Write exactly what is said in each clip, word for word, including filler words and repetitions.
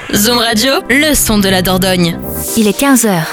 Zoom Radio, le son de la Dordogne. Il est quinze heures.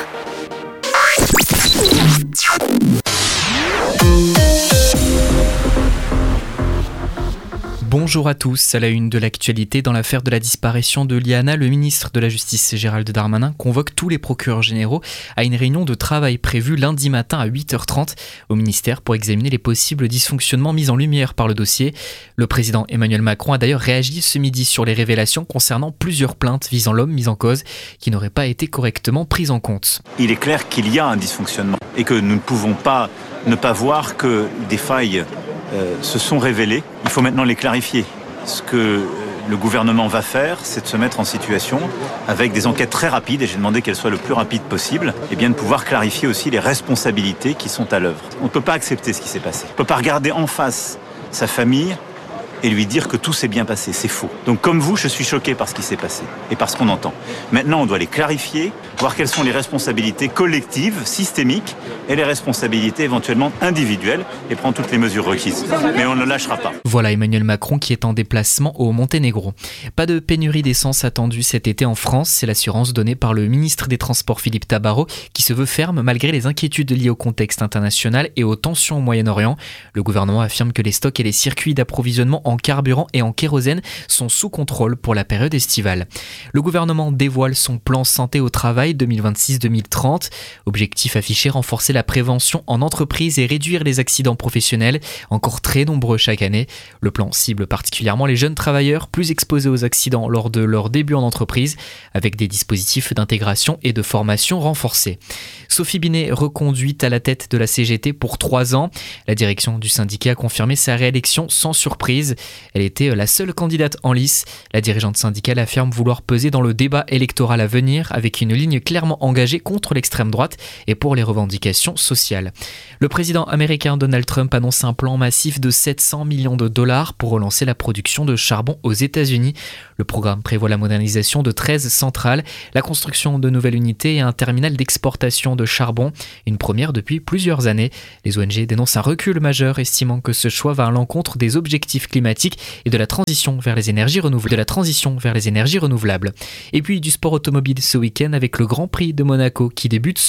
Bonjour à tous. À la une de l'actualité, dans l'affaire de la disparition de Liana, le ministre de la Justice Gérald Darmanin convoque tous les procureurs généraux à une réunion de travail prévue lundi matin à huit heures trente au ministère pour examiner les possibles dysfonctionnements mis en lumière par le dossier. Le président Emmanuel Macron a d'ailleurs réagi ce midi sur les révélations concernant plusieurs plaintes visant l'homme mis en cause qui n'auraient pas été correctement prises en compte. Il est clair qu'il y a un dysfonctionnement et que nous ne pouvons pas ne pas voir que des failles Euh, se sont révélés. Il faut maintenant les clarifier. Ce que euh, le gouvernement va faire, c'est de se mettre en situation, avec des enquêtes très rapides, et j'ai demandé qu'elles soient le plus rapides possible, et bien de pouvoir clarifier aussi les responsabilités qui sont à l'œuvre. On ne peut pas accepter ce qui s'est passé. On ne peut pas regarder en face sa famille et lui dire que tout s'est bien passé. C'est faux. Donc comme vous, je suis choqué par ce qui s'est passé et par ce qu'on entend. Maintenant, on doit les clarifier, voir quelles sont les responsabilités collectives, systémiques, et les responsabilités éventuellement individuelles, et prendre toutes les mesures requises. Mais on ne lâchera pas. Voilà Emmanuel Macron qui est en déplacement au Monténégro. Pas de pénurie d'essence attendue cet été en France, c'est l'assurance donnée par le ministre des Transports Philippe Tabarot, qui se veut ferme malgré les inquiétudes liées au contexte international et aux tensions au Moyen-Orient. Le gouvernement affirme que les stocks et les circuits d'approvisionnement en carburant et en kérosène sont sous contrôle pour la période estivale. Le gouvernement dévoile son plan santé au travail deux mille vingt-six deux mille trente. Objectif affiché, renforcer la prévention en entreprise et réduire les accidents professionnels, encore très nombreux chaque année. Le plan cible particulièrement les jeunes travailleurs plus exposés aux accidents lors de leur début en entreprise, avec des dispositifs d'intégration et de formation renforcés. Sophie Binet reconduite à la tête de la C G T pour trois ans. La direction du syndicat a confirmé sa réélection sans surprise. Elle était la seule candidate en lice. La dirigeante syndicale affirme vouloir peser dans le débat électoral à venir avec une ligne clairement engagée contre l'extrême droite et pour les revendications sociales. Le président américain Donald Trump annonce un plan massif de sept cents millions de dollars pour relancer la production de charbon aux États-Unis. Le programme prévoit la modernisation de treize centrales, la construction de nouvelles unités et un terminal d'exportation de charbon, une première depuis plusieurs années. Les O N G dénoncent un recul majeur, estimant que ce choix va à l'encontre des objectifs climatiques et de la transition vers les énergies renouvelables. De la transition vers les énergies renouvelables. Et puis du sport automobile ce week-end avec le Grand Prix de Monaco qui débute